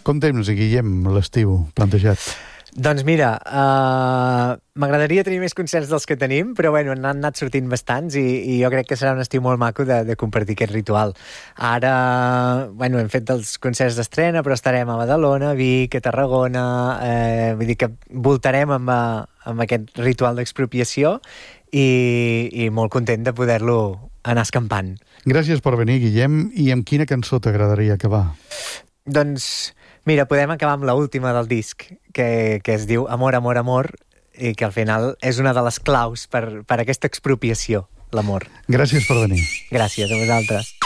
Conta'ns, Guillem, l'estiu plantejat. Doncs mira, m'agradaria tenir més concerts dels que tenim, però bueno, n'han anat sortint bastants i jo crec que serà un estiu molt maco de compartir aquest ritual. Ara, bueno, hem fet els concerts d'estrena, però estarem a Badalona, a Vic, a Tarragona, vull dir que voltarem amb aquest ritual d'expropiació i molt content de poder-lo anar escampant. Gràcies per venir, Guillem, i amb quina cançó t'agradaria acabar? Doncs mira, podem acabar amb l'última del disc, que es diu Amor, amor, amor, i que al final és una de les claus per aquesta expropiació, l'amor. Gràcies per venir. Gràcies a vosaltres.